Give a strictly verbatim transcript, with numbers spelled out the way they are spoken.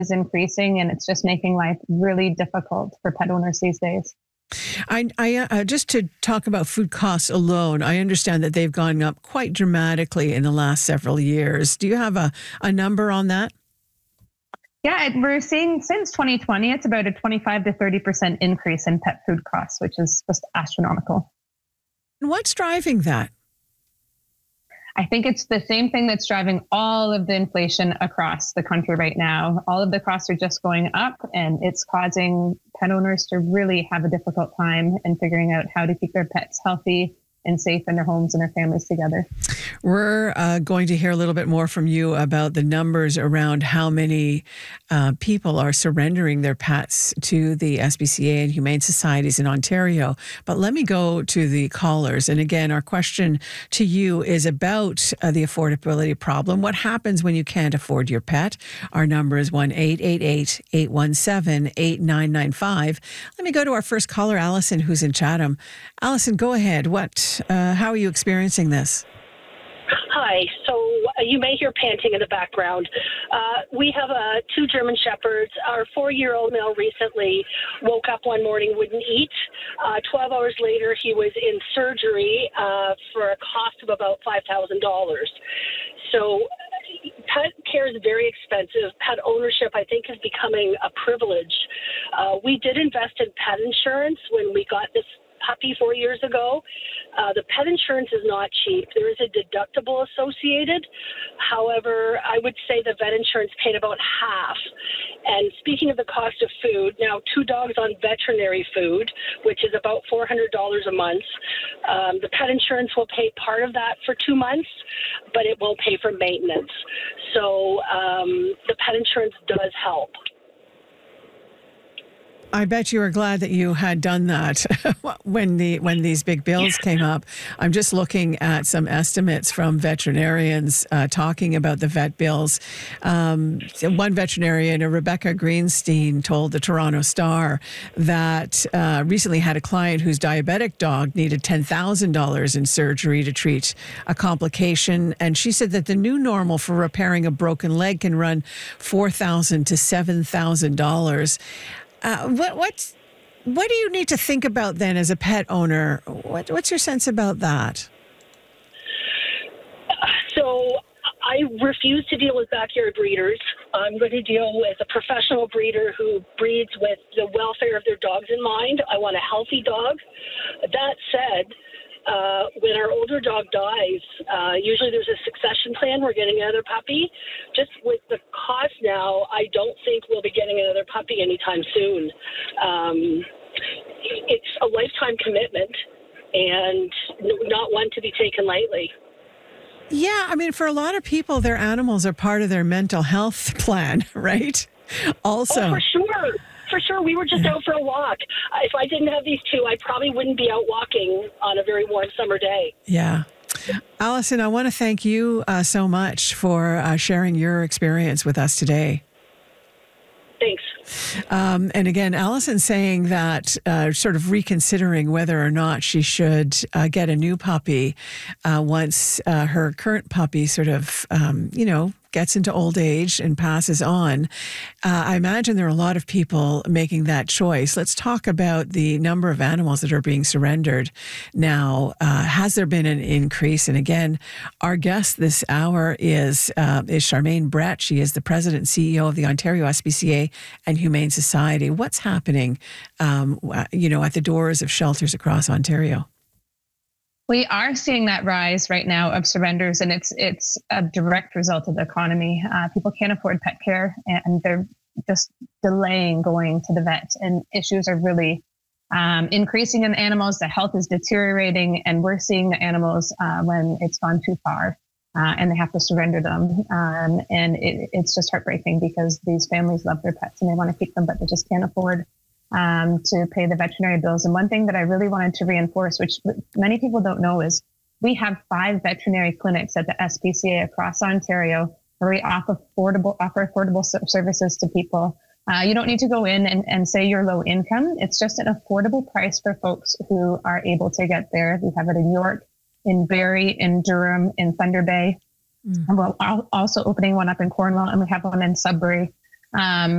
is increasing, and it's just making life really difficult for pet owners these days. I, I uh, just to talk about food costs alone, I understand that they've gone up quite dramatically in the last several years. Do you have a, a number on that? Yeah, it- we're seeing since twenty twenty, it's about a twenty-five to thirty percent increase in pet food costs, which is just astronomical. And what's driving that? I think it's the same thing that's driving all of the inflation across the country right now. All of the costs are just going up, and it's causing pet owners to really have a difficult time in figuring out how to keep their pets healthy and safe in their homes and their families together. We're uh, going to hear a little bit more from you about the numbers around how many uh, people are surrendering their pets to the S P C A and humane societies in Ontario. But let me go to the callers. And again, our question to you is about uh, the affordability problem. What happens when you can't afford your pet? Our number is one eight eight eight, eight one seven, eight nine nine five. Let me go to our first caller, Allison, who's in Chatham. Allison, go ahead. What? Uh, how are you experiencing this? Hi. So uh, you may hear panting in the background. Uh, we have uh, two German Shepherds. Our four-year-old male recently woke up one morning, wouldn't eat. Uh, twelve hours later, he was in surgery uh, for a cost of about five thousand dollars. So pet care is very expensive. Pet ownership, I think, is becoming a privilege. Uh, we did invest in pet insurance when we got this puppy four years ago. Uh, the pet insurance is not cheap. There is a deductible associated. However, I would say the vet insurance paid about half. And speaking of the cost of food, now two dogs on veterinary food, which is about four hundred dollars a month. Um, the pet insurance will pay part of that for two months, but it won't pay for maintenance. So um, the pet insurance does help. I bet you were glad that you had done that when the when these big bills came up. I'm just looking at some estimates from veterinarians uh, talking about the vet bills. Um, one veterinarian, Rebecca Greenstein, told the Toronto Star that uh, recently had a client whose diabetic dog needed ten thousand dollars in surgery to treat a complication. And she said that the new normal for repairing a broken leg can run four thousand dollars to seven thousand dollars. Uh, what what what do you need to think about then as a pet owner? What what's your sense about that? So I refuse to deal with backyard breeders. I'm going to deal with a professional breeder who breeds with the welfare of their dogs in mind. I want a healthy dog. That said, Uh, when our older dog dies, uh, usually there's a succession plan. We're getting another puppy. Just with the cost now, I don't think we'll be getting another puppy anytime soon. Um, it's a lifetime commitment and not one to be taken lightly. Yeah, I mean, for a lot of people, their animals are part of their mental health plan, right? Also, oh, for sure. For sure. We were just out for a walk. If I didn't have these two, I probably wouldn't be out walking on a very warm summer day. Yeah. Allison, I want to thank you uh, so much for uh, sharing your experience with us today. Thanks. Um, and again, Allison saying that uh, sort of reconsidering whether or not she should uh, get a new puppy uh, once uh, her current puppy sort of, um, you know, gets into old age and passes on. Uh, I imagine there are a lot of people making that choice. Let's talk about the number of animals that are being surrendered now. Uh, has there been an increase? And again, our guest this hour is uh, is Charmaine Brett. She is the president and C E O of the Ontario S P C A and Humane Society. What's happening, um, you know, at the doors of shelters across Ontario? We are seeing that rise right now of surrenders, and it's it's a direct result of the economy. Uh, people can't afford pet care, and they're just delaying going to the vet, and issues are really um, increasing in the animals. The health is deteriorating, and we're seeing the animals uh, when it's gone too far, uh, and they have to surrender them. Um, and it, it's just heartbreaking because these families love their pets and they want to keep them, but they just can't afford Um, to pay the veterinary bills. And one thing that I really wanted to reinforce, which many people don't know, is we have five veterinary clinics at the S P C A across Ontario where we offer affordable, offer affordable services to people. Uh, you don't need to go in and, and say you're low income. It's just an affordable price for folks who are able to get there. We have it in York, in Barrie, in Durham, in Thunder Bay. Mm. And we're also opening one up in Cornwall, and we have one in Sudbury. Um,